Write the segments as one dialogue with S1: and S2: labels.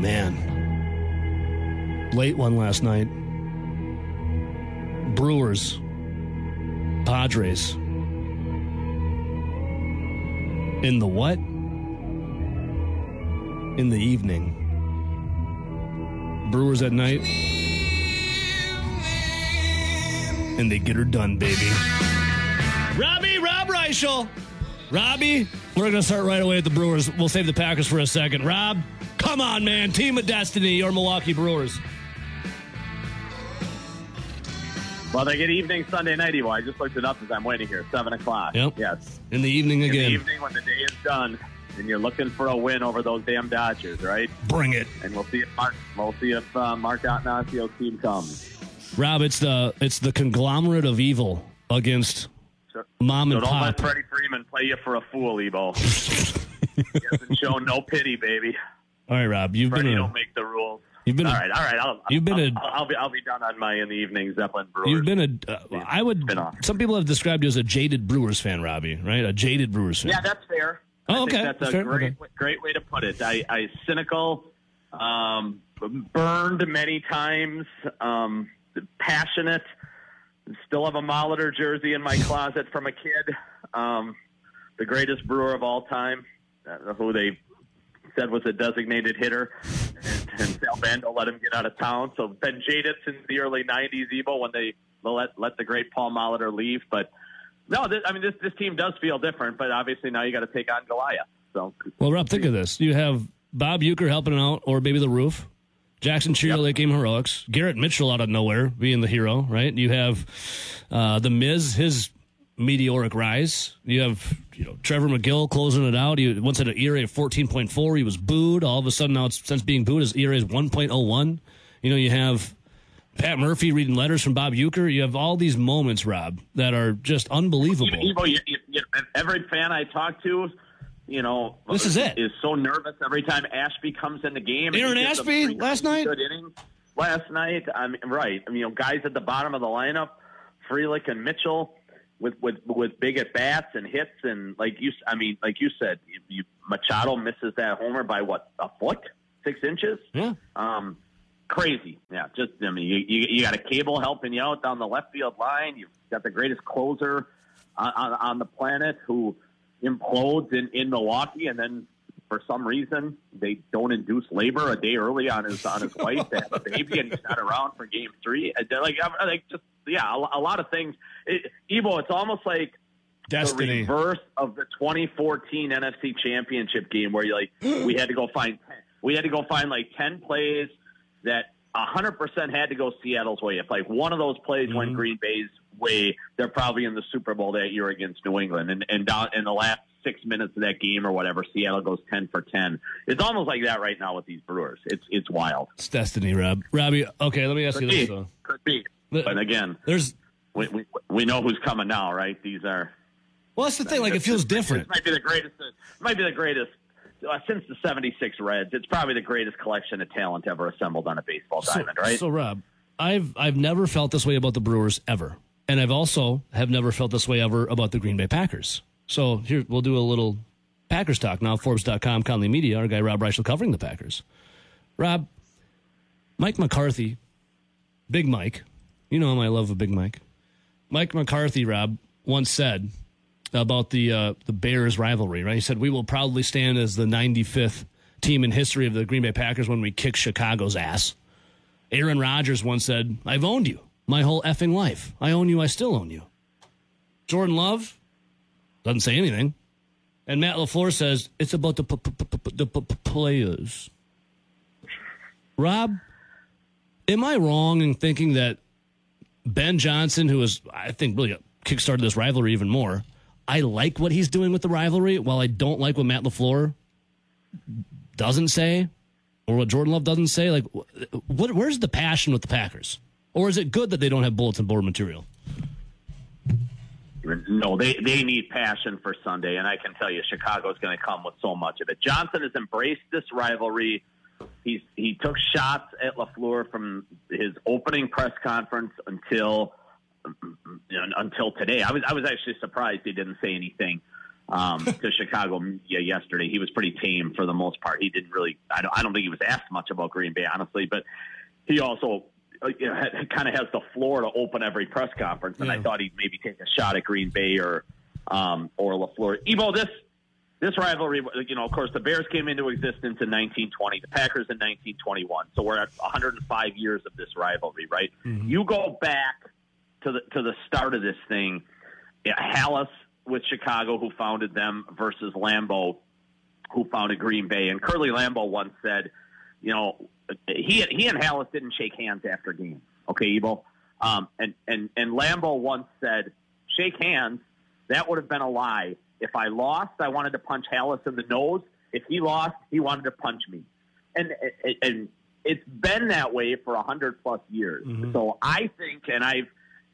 S1: man. Late one last night. Brewers. Padres. In the what? In the evening. Brewers at night. And they get her done, baby. Rob Reichel. Robbie, we're going to start right away at the Brewers. We'll save the Packers for a second. Rob, come on, man. Team of destiny, your Milwaukee Brewers.
S2: Well, they get evening Sunday night, Evo. I just looked it up as I'm waiting here. 7 o'clock.
S1: Yep.
S2: Yes.
S1: In the evening again.
S2: In the evening when the day is done and you're looking for a win over those damn Dodgers, right?
S1: Bring it.
S2: And we'll see if Mark Attanasio team comes.
S1: Rob, it's the conglomerate of evil against mom and
S2: pop. Don't let
S1: pop.
S2: Freddie Freeman play you for a fool, Evo. He hasn't shown no pity, baby.
S1: All right, Rob.
S2: Freddie don't make the rules.
S1: You've been
S2: all right. I'll be done on my in the evening Zeppelin Brewers.
S1: You've been some people have described you as a jaded Brewers fan, Robbie. Right? A jaded Brewers fan.
S2: Yeah, that's fair.
S1: Oh, okay.
S2: That's a great way to put it. I cynical, burned many times, passionate. Still have a Molitor jersey in my closet from a kid. The greatest Brewer of all time, who they said was a designated hitter, and Sal Bando let him get out of town. So been jaded since the early '90s, Evo, when they let the great Paul Molitor leave. But no, this team does feel different. But obviously now you got to take on Goliath. So
S1: well, Rob, think of this: you have Bob Uecker helping out, or maybe the roof. Jackson Cheerio, late game heroics. Garrett Mitchell out of nowhere being the hero, right? You have the Miz, his meteoric rise. You have Trevor McGill closing it out. He once had an ERA of 14.4. He was booed. All of a sudden now, since being booed, his ERA is 1.01. You have Pat Murphy reading letters from Bob Uecker. You have all these moments, Rob, that are just unbelievable.
S2: Every fan I talk to,
S1: this is it.
S2: Is so nervous every time Ashby comes in the game.
S1: Aaron Ashby last night?
S2: Good inning last night. Right. Guys at the bottom of the lineup, Frelick and Mitchell with big at bats and hits, and like you said, Machado misses that homer by a foot, 6 inches.
S1: Yeah.
S2: Crazy. Yeah. Just you got a Cable helping you out down the left field line. You've got the greatest closer on the planet who implodes in Milwaukee, and then for some reason they don't induce labor a day early on his wife to have a baby, and he's not around for Game 3. A lot of things. Evo, it's almost like
S1: destiny.
S2: The reverse of the 2014 NFC Championship game, where we had to go find 10 plays that 100% had to go Seattle's way. If one of those plays went Green Bay's way, they're probably in the Super Bowl that year against New England. And down in the last 6 minutes of that game or whatever, Seattle goes 10 for 10. It's almost like that right now with these Brewers. It's wild.
S1: It's destiny, Rob. Robbie, okay, let me ask you this though.
S2: Could be. But again, we know who's coming now, right? These are.
S1: Well, that's the thing. It feels different.
S2: It might be the greatest. Since the '76 Reds, it's probably the greatest collection of talent ever assembled on a baseball diamond, right?
S1: So, Rob, I've never felt this way about the Brewers ever, and I've also have never felt this way ever about the Green Bay Packers. So here we'll do a little Packers talk now. Forbes.com, Conley Media, our guy Rob Reichel covering the Packers. Rob, Mike McCarthy, Big Mike, you know him. I love a Big Mike. Mike McCarthy, Rob, once said about the Bears rivalry, right? He said, "We will proudly stand as the 95th team in history of the Green Bay Packers when we kick Chicago's ass." Aaron Rodgers once said, "I've owned you my whole effing life. I own you. I still own you." Jordan Love doesn't say anything. And Matt LaFleur says, "It's about the players." Rob, am I wrong in thinking that Ben Johnson, who is, I think, really kickstarted this rivalry even more, I like what he's doing with the rivalry, while I don't like what Matt LaFleur doesn't say, or what Jordan Love doesn't say? Where's the passion with the Packers? Or is it good that they don't have bulletin board material?
S2: No, they need passion for Sunday, and I can tell you Chicago's going to come with so much of it. Johnson has embraced this rivalry. He took shots at LaFleur from his opening press conference until today. I was actually surprised he didn't say anything to Chicago media yesterday. He was pretty tame for the most part. He didn't really. I don't think he was asked much about Green Bay, honestly. But he also kind of has the floor to open every press conference, and I thought he'd maybe take a shot at Green Bay or LaFleur. Evo, this rivalry, of course, the Bears came into existence in 1920, the Packers in 1921. So we're at 105 years of this rivalry, right? Mm-hmm. You go back to the start of this thing, Halas with Chicago, who founded them, versus Lambeau, who founded Green Bay. And Curly Lambeau once said, he and Halas didn't shake hands after games. Okay, Evo? And Lambeau once said, shake hands, that would have been a lie. If I lost, I wanted to punch Halas in the nose. If he lost, he wanted to punch me. And it's been that way for 100+ years. Mm-hmm. So I think, and I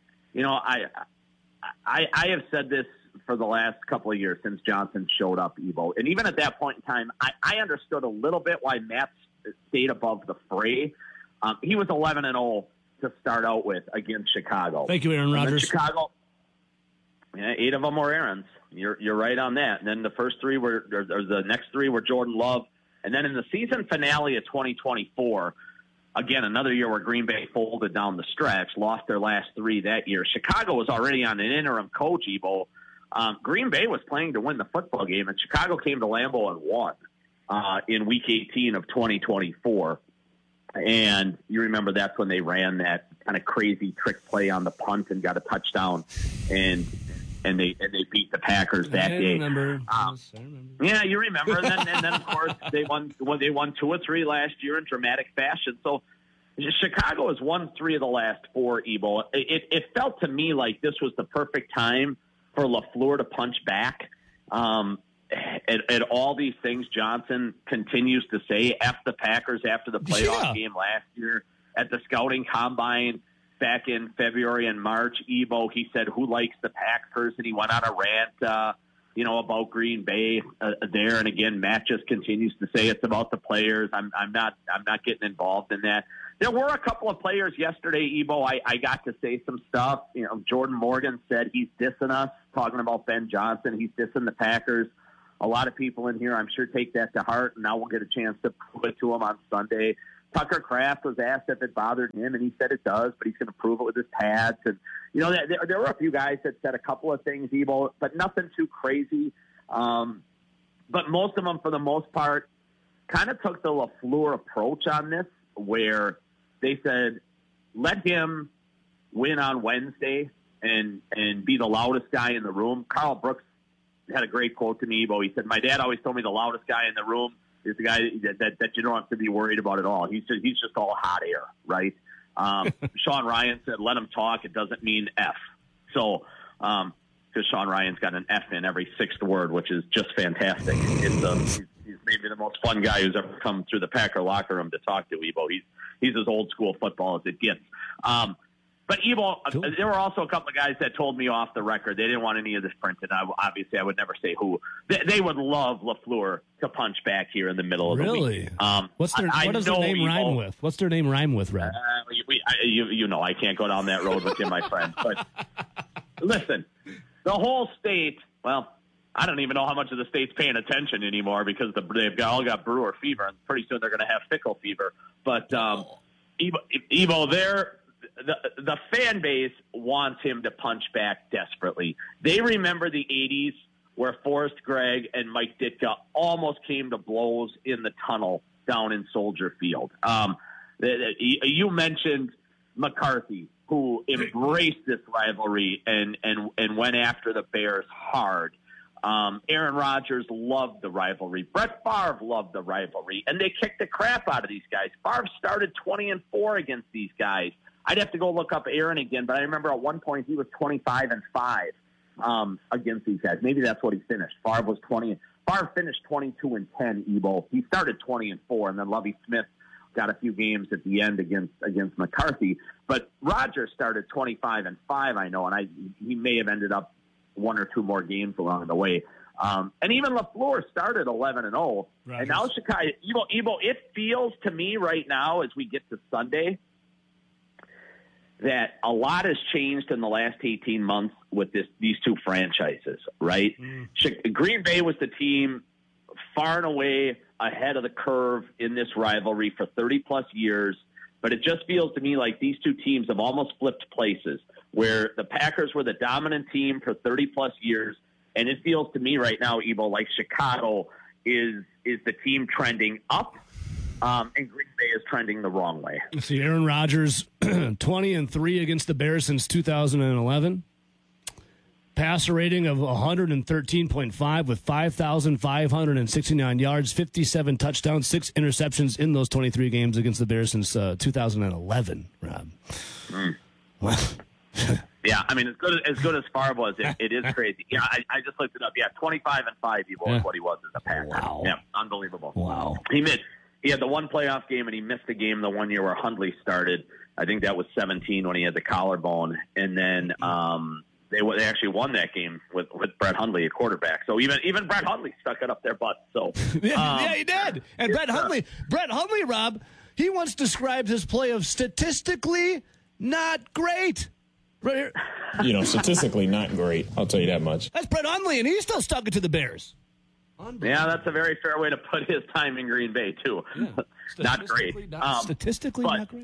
S2: have said this for the last couple of years since Johnson showed up, Evo. And even at that point in time, I understood a little bit why Matt stayed above the fray. He was 11-0 to start out with against Chicago.
S1: Thank you, Aaron Rodgers.
S2: Chicago, 8 of them were Aaron's. You're right on that. And then the first 3 were, or the next 3 were Jordan Love. And then in the season finale of 2024, again, another year where Green Bay folded down the stretch, lost their last 3 that year. Chicago was already on an interim coach, Evo. Green Bay was playing to win the football game, and Chicago came to Lambeau and won in Week 18 of 2024. And you remember that's when they ran that kind of crazy trick play on the punt and got a touchdown, and they beat the Packers that day.
S1: Remember.
S2: Yeah, you remember. And then of course they won 2 or 3 last year in dramatic fashion. So Chicago has won 3 of the last 4, Evo. It felt to me like this was the perfect time for LaFleur to punch back. At all these things Johnson continues to say, F the Packers after the playoff game last year, at the scouting combine back in February and March, Evo, he said, who likes the Packers? And he went on a rant, about Green Bay there. And again, Matt just continues to say it's about the players. I'm not getting involved in that. There were a couple of players yesterday, Evo. I got to say some stuff. Jordan Morgan said he's dissing us, talking about Ben Johnson. He's dissing the Packers. A lot of people in here, I'm sure, take that to heart, and now we'll get a chance to prove it to him on Sunday. Tucker Kraft was asked if it bothered him, and he said it does, but he's going to prove it with his pads. And, there were a few guys that said a couple of things, Evo, but nothing too crazy. But most of them, for the most part, kind of took the LaFleur approach on this, where they said, let him win on Wednesday and be the loudest guy in the room. Carl Brooks had a great quote to me, Evo. He said, my dad always told me the loudest guy in the room is the guy that you don't have to be worried about at all. He's just all hot air, right? Sean Ryan said, let him talk. It doesn't mean F. So, because Sean Ryan's got an F in every 6th word, which is just fantastic. He's maybe the most fun guy who's ever come through the Packer locker room to talk to, Evo. He's as old school football as it gets. But Evo, there were also a couple of guys that told me off the record they didn't want any of this printed. Obviously, I would never say who. They would love LaFleur to punch back here in the middle of the week.
S1: What does their name rhyme with? What's their name rhyme with, Red?
S2: I can't go down that road with you, my friend. But listen, the whole state, well, I don't even know how much of the state's paying attention anymore because they've all got Brewer fever, and pretty soon they're going to have Fickle fever. But Evo, the fan base wants him to punch back desperately. They remember the 80s where Forrest Gregg and Mike Ditka almost came to blows in the tunnel down in Soldier Field. You mentioned McCarthy, who embraced this rivalry and went after the Bears hard. Aaron Rodgers loved the rivalry. Brett Favre loved the rivalry, and they kicked the crap out of these guys. Favre started 20-4 against these guys. I'd have to go look up Aaron again, but I remember at one point he was 25-5 against these guys. Maybe that's what he finished. Favre finished 22-10. Evo. He started 20-4, and then Lovie Smith got a few games at the end against McCarthy. But Rodgers started 25-5, I know, and he may have ended up 1 or 2 more games along the way. And even LaFleur started 11-0, and now Chicago. Evo, it feels to me right now as we get to Sunday that a lot has changed in the last 18 months with these two franchises, right? Green Bay was the team far and away ahead of the curve in this rivalry for 30-plus years, but it just feels to me like these two teams have almost flipped places, where the Packers were the dominant team for 30-plus years, and it feels to me right now, Evo, like Chicago is the team trending up, and Green Bay is trending the wrong way.
S1: Let's see, Aaron Rodgers, 20-3 against the Bears since 2011. Passer rating of 113.5 with 5,569 yards, 57 touchdowns, 6 interceptions in those 23 games against the Bears since 2011, Rob. Well,
S2: yeah, I mean, as good as Favre was, it is crazy. Yeah, I just looked it up. Yeah, 25-5 is what he was as a Packer.
S1: Wow.
S2: Yeah, unbelievable.
S1: Wow.
S2: He had the one playoff game, and he missed a game the one year where Hundley started. I think that was 17 when he had the collarbone, and then they actually won that game with Brett Hundley, a quarterback. So even Brett Hundley stuck it up their butt. So
S1: yeah, he did. And Brett Hundley, Rob, he once described his play of statistically not great. Right here.
S3: Statistically not great. I'll tell you that much.
S1: That's Brett Hundley, and he's still stuck it to the Bears.
S2: Yeah, that's a very fair way to put his time in Green Bay, too.
S1: Yeah.
S2: Not great.
S1: Statistically not great.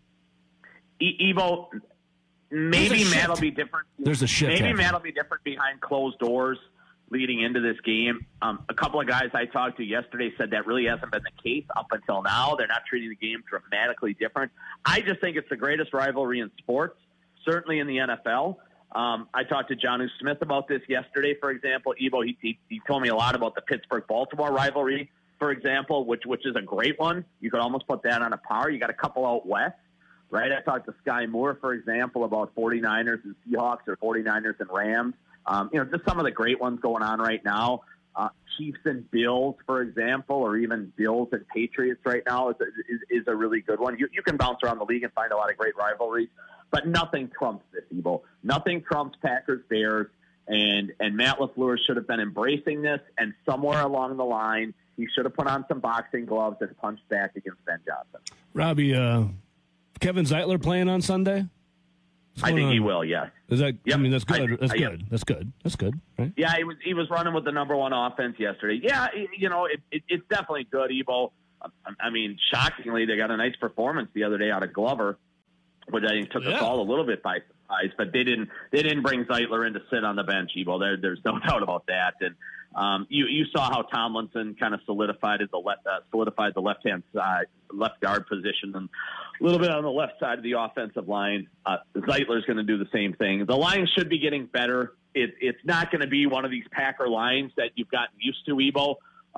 S2: Evo, maybe Matt will be different.
S1: There's a shift.
S2: Maybe Matt will be different behind closed doors leading into this game. A couple of guys I talked to yesterday said that really hasn't been the case up until now. They're not treating the game dramatically different. I just think it's the greatest rivalry in sports, certainly in the NFL. I talked to Jonnu Smith about this yesterday, for example. Evo, he told me a lot about the Pittsburgh-Baltimore rivalry, for example, which is a great one. You could almost put that on a par. You got a couple out west, right? I talked to Sky Moore, for example, about 49ers and Seahawks or 49ers and Rams. Just some of the great ones going on right now. Chiefs and Bills, for example, or even Bills and Patriots right now is a really good one. You can bounce around the league and find a lot of great rivalries, but nothing trumps this, Evo. Nothing trumps Packers-Bears, and Matt LaFleur should have been embracing this, and somewhere along the line, he should have put on some boxing gloves and punched back against Ben Johnson.
S1: Robbie, Kevin Zeitler playing on Sunday?
S2: I think he will, yes.
S1: Is that?
S2: Yep.
S1: I mean, that's good. That's
S2: Yep.
S1: good. That's good. That's good. Right?
S2: Yeah, he was running with the number one offense yesterday. Yeah, it's definitely good, Evo. I mean, shockingly, they got a nice performance the other day out of Glover, which I think took us all a little bit by surprise. But they didn't bring Zeitler in to sit on the bench, Evo. There's no doubt about that. And you saw how Tomlinson kind of solidified the left-hand side, left guard position, and a little bit on the left side of the offensive line. Zeitler's going to do the same thing. The line should be getting better. It's not going to be one of these Packer lines that you've gotten used to, Evo,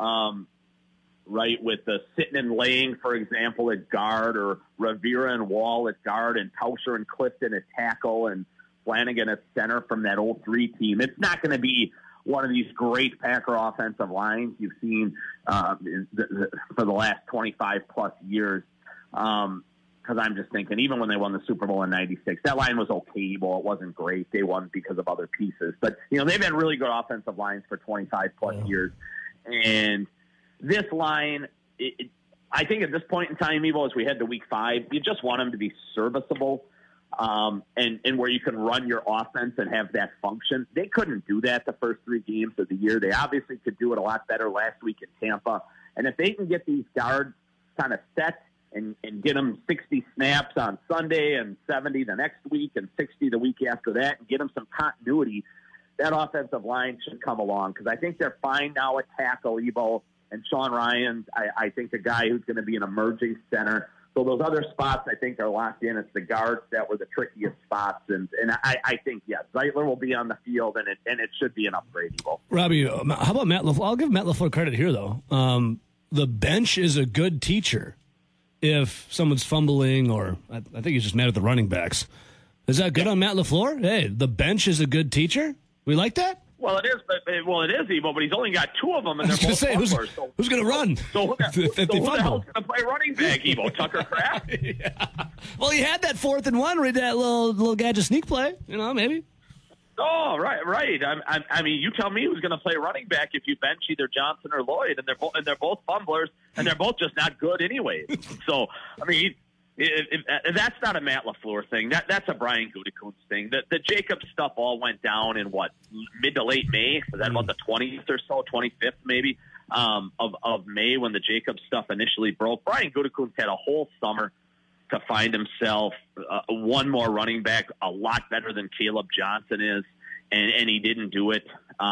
S2: right, with the sitting and laying, for example, at guard, or Rivera and Wall at guard, and Tauscher and Clifton at tackle, and Flanagan at center from that 0-3 team. It's not going to be one of these great Packer offensive lines you've seen for the last 25-plus years. Because I'm just thinking, even when they won the Super Bowl in '96, that line was okay, but it wasn't great. They won because of other pieces. But, they've had really good offensive lines for 25-plus years. And this line, I think at this point in time, Evo, as we head to Week 5, you just want them to be serviceable. And where you can run your offense and have that function. They couldn't do that the first 3 games of the year. They obviously could do it a lot better last week in Tampa. And if they can get these guards kind of set and get them 60 snaps on Sunday and 70 the next week and 60 the week after that, and get them some continuity, that offensive line should come along, because I think they're fine now at tackle, Evo, and Sean Ryan, I think a guy who's going to be an emerging center. So those other spots, I think, are locked in. It's the guards that were the trickiest spots, and I think, Zeitler will be on the field, and it should be an upgrade, Evo.
S1: Robbie, how about Matt LaFleur? I'll give Matt LaFleur credit here, though. The bench is a good teacher if someone's fumbling, or I think he's just mad at the running backs. Is that good on Matt LaFleur? Hey, the bench is a good teacher? We like that?
S2: Well, it is, Evo, but he's only got 2 of them, and they're both fumblers.
S1: Who's going to run?
S2: So who the hell's going to play running back, Evo? Tucker Kraft?
S1: Yeah. Well, he had that 4th and 1, read that little gadget sneak play, maybe.
S2: Oh, right. I mean, you tell me who's going to play running back if you bench either Johnson or Lloyd, and they're both fumblers, and they're both just not good anyway. So, I mean, That's not a Matt LaFleur thing. That's a Brian Gutekunst thing. The Jacobs stuff all went down in mid to late May. Was that about the 20th or so, 25th maybe of May when the Jacobs stuff initially broke? Brian Gutekunst had a whole summer to find himself one more running back, a lot better than Caleb Johnson is, and he didn't do it.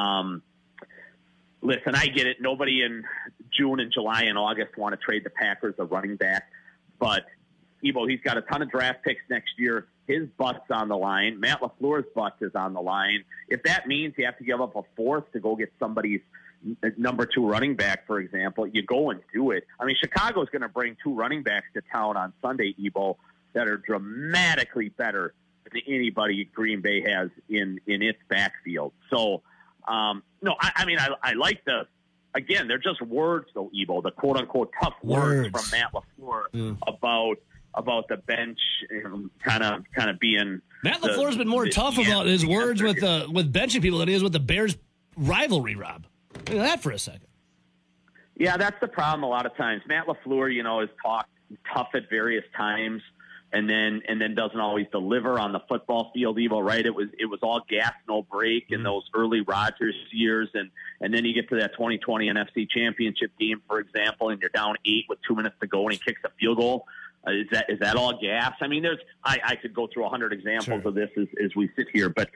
S2: Listen, I get it. Nobody in June and July and August want to trade the Packers a running back, but Ebo, he's got a ton of draft picks next year. His butt's on the line. Matt LaFleur's butt is on the line. If that means you have to give up a fourth to go get somebody's number 2 running back, for example, you go and do it. I mean, Chicago's going to bring 2 running backs to town on Sunday, Ebo, that are dramatically better than anybody Green Bay has in its backfield. So, no, I like again, they're just words, though, Ebo, the quote-unquote tough words from Matt LaFleur about the bench kind of being. Matt
S1: LaFleur's been more tough about his words with benching people than he is with the Bears rivalry, Rob. Look at that for a second.
S2: Yeah, that's the problem a lot of times. Matt LaFleur, has talked tough at various times and then doesn't always deliver on the football field, Evo, right? It was all gas, no break in those early Rodgers years, and then you get to that 2020 NFC Championship game, for example, and you're down 8 with 2 minutes to go and he kicks a field goal. Is that all gas? I mean, I could go through 100 examples of this as we sit here, but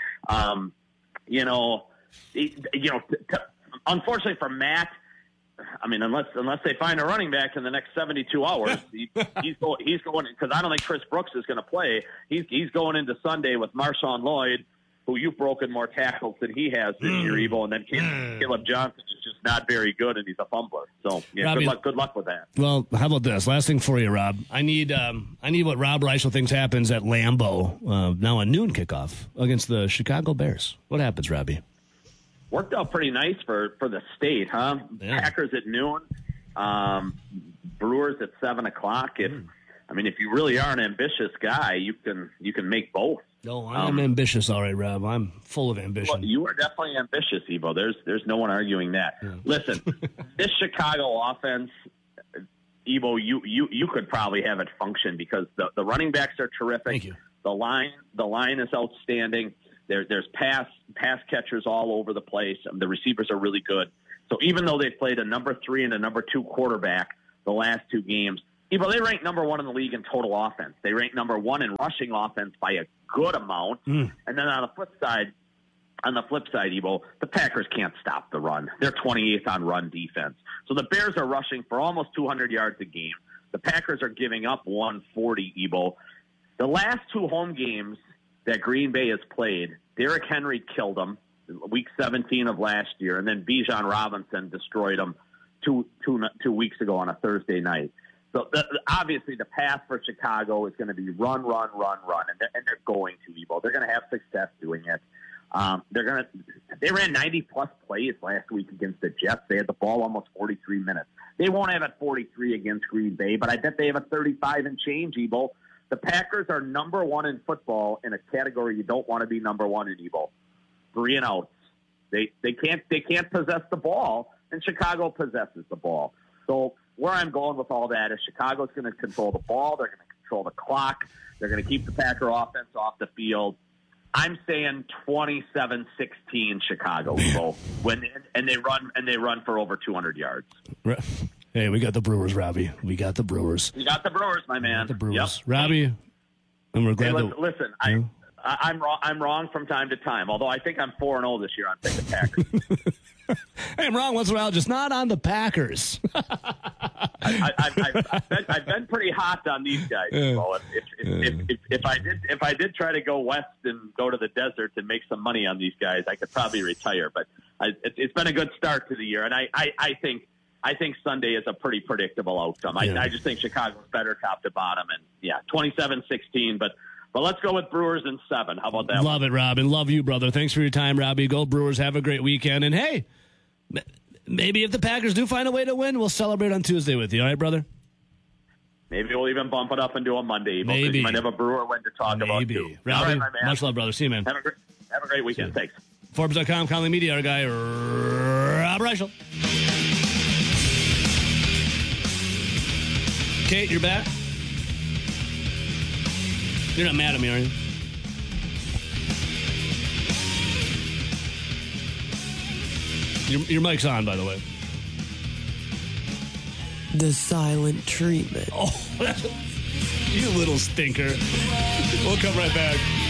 S2: unfortunately for Matt, I mean, unless they find a running back in the next 72 hours, he's going, because I don't think Chris Brooks is going to play. He's going into Sunday with Marshawn Lloyd, who you've broken more tackles than he has this year, Evo, and then Caleb Johnson is just not very good, and he's a fumbler. So, yeah, Robbie, good luck with that.
S1: Well, how about this? Last thing for you, Rob. I need what Rob Reischel thinks happens at Lambeau, now a noon kickoff against the Chicago Bears. What happens, Robbie?
S2: Worked out pretty nice for the state, huh? Yeah. Packers at noon, Brewers at 7 o'clock. If you really are an ambitious guy, you can make both.
S1: No, I'm ambitious, all right, Rob. I'm full of ambition.
S2: Well, you are definitely ambitious, Evo. There's no one arguing that. Yeah. Listen, this Chicago offense, Evo, you could probably have it function because the running backs are terrific.
S1: Thank you.
S2: The line is outstanding. There's pass catchers all over the place. The receivers are really good. So even though they played a number 3 and a number 2 quarterback the last 2 games, they rank number 1 in the league in total offense. They rank number 1 in rushing offense by a good amount. And then on the flip side, Evo, the Packers can't stop the run. They're 28th on run defense. So the Bears are rushing for almost 200 yards a game. The Packers are giving up 140, Evo. The last 2 home games that Green Bay has played, Derrick Henry killed them week 17 of last year, and then Bijan Robinson destroyed them two weeks ago on a Thursday night. So obviously the path for Chicago is going to be run, and they're going to, Evo. They're going to have success doing it. They ran 90-plus plays last week against the Jets. They had the ball almost 43 minutes. They won't have it 43 against Green Bay, but I bet they have a 35 and change, Evo. The Packers are number 1 in football in a category you don't want to be number 1 in, Evo. 3 and outs. They can't possess the ball, and Chicago possesses the ball. So where I'm going with all that is Chicago's going to control the ball. They're going to control the clock. They're going to keep the Packer offense off the field. I'm saying 27-16 Chicago. And they run for over 200 yards.
S1: Hey, we got the Brewers, Robbie. We got the Brewers.
S2: You got the Brewers, my man.
S1: The Brewers,
S2: yep.
S1: Robbie. And we're glad.
S2: Listen, I'm wrong. I'm wrong from time to time. Although I think I'm 4-0 this year on picking the Packers.
S1: Hey, I'm wrong once in a while, just not on the Packers.
S2: I've been pretty hot on these guys. If I did try to go west and go to the desert and make some money on these guys, I could probably retire. But it's been a good start to the year, and I think Sunday is a pretty predictable outcome. I just think Chicago's better top to bottom, and 27-16. But let's go with Brewers in 7. How about that?
S1: Love it, Rob, and love you, brother. Thanks for your time, Robbie. Go Brewers. Have a great weekend. And hey, maybe if the Packers do find a way to win, we'll celebrate on Tuesday with you. All right, brother?
S2: Maybe we'll even bump it up and do a Monday.
S1: Maybe.
S2: You might have a Brewer win to talk about, too.
S1: Robbie,
S2: all right, my man.
S1: Much love, brother. See you, man.
S2: Have a great weekend. Thanks.
S1: Forbes.com, Conley Media, our guy, Rob Reischel. Kate, you're back. You're not mad at me, are you? Your mic's on, by the way.
S4: The silent treatment.
S1: Oh, you little stinker. We'll come right back.